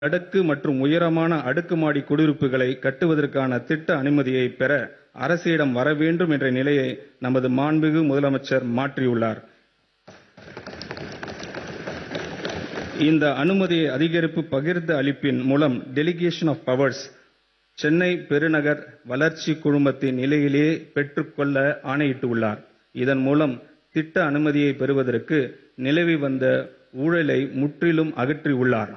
அடுக்கு மற்றும் உயரமான அடுக்குமாடி குடியிருப்புகளை கட்டுவதற்கான திட்ட அனுமதியை பெற அரசிடம் வர வேண்டும் என்ற நிலையை நமது மாண்புமிகு முதலமைச்சர் மாற்றியுள்ளார். இந்த அனுமதியை அதிகரிப்பு பகிர்ந்து அளிப்பின் மூலம் டெலிகேஷன் ஆஃப் பவர்ஸ் சென்னை பெருநகர் வளர்ச்சி குழுமத்தின் நிலையிலேயே பெற்றுக்கொள்ள ஆணையிட்டுள்ளார். இதன் மூலம் திட்ட அனுமதியை பெறுவதற்கு நிலவி வந்த ஊழலை முற்றிலும் அகற்றியுள்ளார்.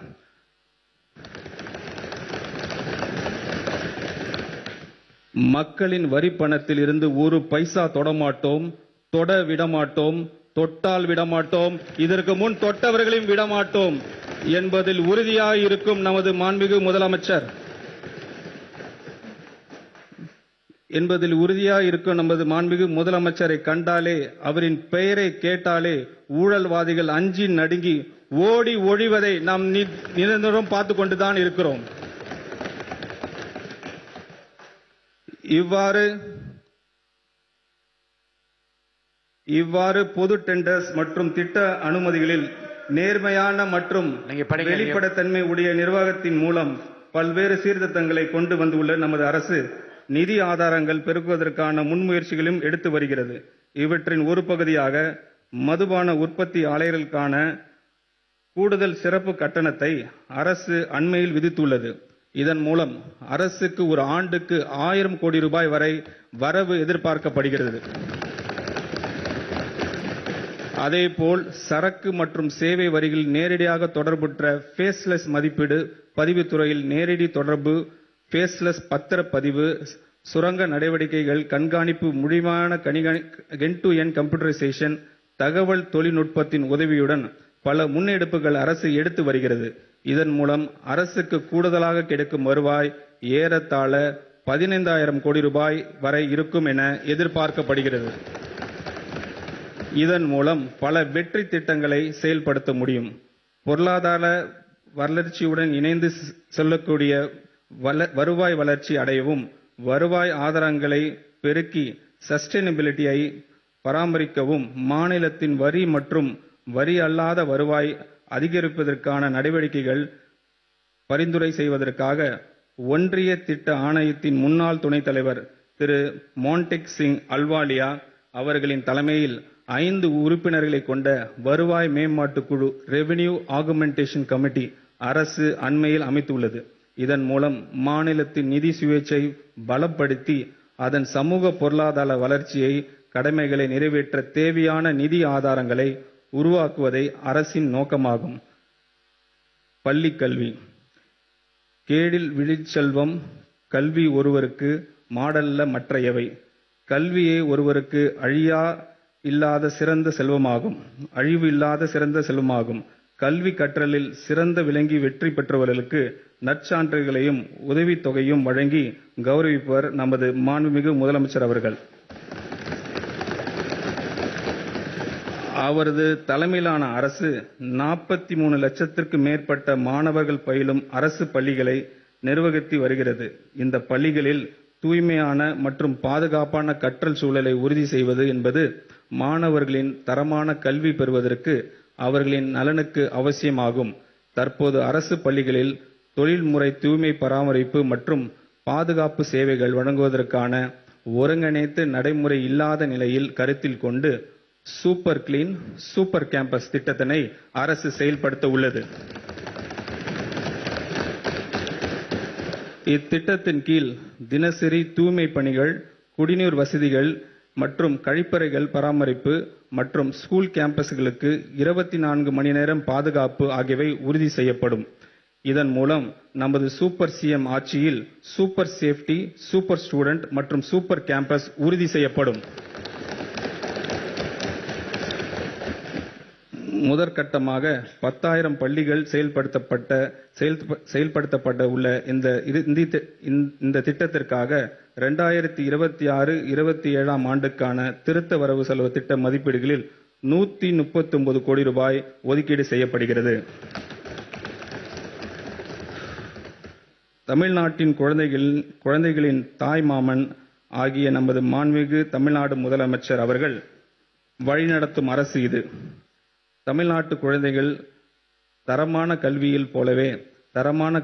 மக்களின் வரி பணத்தில் இருந்து ஒரு பைசா தொடமாட்டோம், தொட விடமாட்டோம், தொட்டால் விடமாட்டோம், இதற்கு முன் தொட்டவர்களையும் விடமாட்டோம் என்பதில் உறுதியாக இருக்கும் நமது மாண்புமிகு முதலமைச்சர் முதலமைச்சரை கண்டாலே, அவரின் பெயரை கேட்டாலே ஊழல்வாதிகள் அஞ்சி நடுங்கி ஓடி ஒழிவதை நாம் நிரந்தரம் பார்த்து கொண்டுதான் இருக்கிறோம். இவ்வாறு பொது டெண்டர்ஸ் மற்றும் திட்ட அனுமதிகளில் நேர்மையான மற்றும் வெளிப்படைத்தன்மை உடைய நிர்வாகத்தின் மூலம் பல்வேறு சீர்திருத்தங்களை கொண்டு வந்துள்ள நமது அரசு நிதி ஆதாரங்கள் பெருக்குவதற்கான முன்முயற்சிகளையும் எடுத்து வருகிறது. இவற்றின் ஒரு பகுதியாக மதுபான உற்பத்தி ஆலைகளுக்கான கூடுதல் சிறப்பு கட்டணத்தை அரசு அண்மையில் விதித்துள்ளது. இதன் மூலம் அரசுக்கு ஒரு ஆண்டுக்கு 1000 கோடி ரூபாய் வரை வரவு எதிர்பார்க்கப்படுகிறது. அதேபோல் சரக்கு மற்றும் சேவை வரிகளில் நேரடியாக தொடர்புற்ற ஃபேஸ்லெஸ் மதிப்பீடு பதிவுத்துறையில் நேரடி தொடர்பு, ஃபேஸ்லெஸ் பத்திரப்பதிவு, சுரங்க நடவடிக்கைகள் கண்காணிப்பு, முழுமையான எண்ட் டு எண்ட் கம்ப்யூட்டரைசேஷன், தகவல் தொழில்நுட்பத்தின் உதவியுடன் பல முன்னெடுப்புகள் அரசு எடுத்து வருகிறது. இதன் மூலம் அரசுக்கு கூடுதலாக கிடைக்கும் வருவாய் ஏறத்தாழ 15,000 கோடி ரூபாய் வரை இருக்கும் என எதிர்பார்க்கப்படுகிறது. இதன் மூலம் பல வெற்றி திட்டங்களை செயல்படுத்த முடியும். பொருளாதார வளர்ச்சியுடன் இணைந்து செல்லக்கூடிய வருவாய் வளர்ச்சி அடையவும், வருவாய் ஆதாரங்களை பெருக்கி சஸ்டைனபிலிட்டியை பராமரிக்கவும், மாநிலத்தின் வரி மற்றும் வரி அல்லாத வருவாய் அதிகரிப்பதற்கான நடவடிக்கைகள் பரிந்துரை செய்வதற்காக ஒன்றிய திட்ட ஆணையத்தின் முன்னாள் துணைத் தலைவர் திரு மான்டெக் சிங் அல்வாலியா அவர்களின் தலைமையில் 5 உறுப்பினர்களை கொண்ட வருவாய் மேம்பாட்டு குழு ரெவென்யூ ஆகுமெண்டேஷன் கமிட்டி அரசு அண்மையில் அமைத்துள்ளது. இதன் மூலம் மாநிலத்தின் நிதி சுயேட்சை பலப்படுத்தி அதன் சமூக பொருளாதார வளர்ச்சியை கடமைகளை நிறைவேற்ற தேவையான நிதி ஆதாரங்களை உருவாக்குவதே அரசின் நோக்கமாகும். பள்ளிக் கல்வி. கேடில் விழிச்செல்வம் கல்வி ஒருவருக்கு மாடல்ல மற்ற எவை. கல்வியே ஒருவருக்கு அழிவு இல்லாத சிறந்த செல்வமாகும். கல்வி கற்றலில் சிறந்த விளங்கி வெற்றி பெற்றவர்களுக்கு நற்சான்றுகளையும் உதவித்தொகையும் வழங்கி கௌரவிப்பவர் நமது மாண்புமிகு முதலமைச்சர் அவர்கள். அவரது தலைமையிலான அரசு 43 லட்சத்திற்கு மேற்பட்ட மாணவர்கள் பயிலும் அரசு பள்ளிகளை நிர்வகித்து வருகிறது. இந்த பள்ளிகளில் தூய்மையான மற்றும் பாதுகாப்பான கற்றல் சூழலை உறுதி செய்வது என்பது மாணவர்களின் தரமான கல்வி பெறுவதற்கு அவர்களின் நலனுக்கு அவசியமாகும். தற்போது அரசு பள்ளிகளில் தொழில்முறை தூய்மை பராமரிப்பு மற்றும் பாதுகாப்பு சேவைகள் வழங்குவதற்கான ஒருங்கிணைத்து நடைமுறை இல்லாத நிலையில் கருத்தில் கொண்டு சூப்பர் கிளீன் சூப்பர் கேம்பஸ் திட்டத்தினை அரசு செயல்படுத்த உள்ளது. இத்திட்டத்தின் கீழ் தினசரி தூய்மை பணிகள், குடிநீர் வசதிகள் மற்றும் கழிப்பறைகள் பராமரிப்பு மற்றும் ஸ்கூல் கேம்பஸ்களுக்கு 24 மணி நேரம் பாதுகாப்பு ஆகியவை உறுதி செய்யப்படும். இதன் மூலம் நமது சூப்பர் சிஎம் ஆட்சியில் சூப்பர் சேஃப்டி, சூப்பர் ஸ்டூடெண்ட் மற்றும் சூப்பர் கேம்பஸ் உறுதி செய்யப்படும். முதற்கட்டமாக 10,000 பள்ளிகள் செயல்படுத்தப்பட உள்ள இந்த திட்டத்திற்காக 2026-27 ஆண்டுக்கான திருத்த வரவு செலவு திட்ட மதிப்பீடுகளில் 139 கோடி ரூபாய் ஒதுக்கீடு செய்யப்படுகிறது. தமிழ்நாட்டின் குழந்தைகளின் தாய் மாமன் ஆகிய நமது மாண்புமிகு தமிழ்நாடு முதலமைச்சர் அவர்கள் வழிநடத்தும் அரசு இது. தமிழ்நாட்டு குழந்தைகள் தரமான கல்வியில் போலவே தரமான